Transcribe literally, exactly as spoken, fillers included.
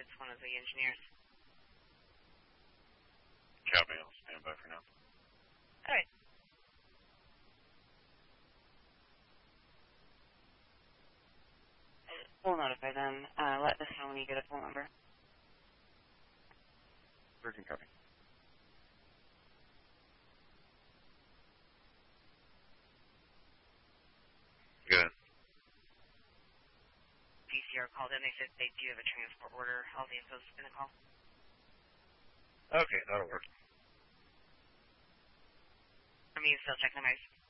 it's one of the engineers. Copy, I'll stand by for now. All right. We'll notify them. Uh, let us know when you get a phone number. Virgin copy. Good. P C R called in. They said they do have a transport order. All the info's in the call. Okay, that'll work. I mean, still checking the mics.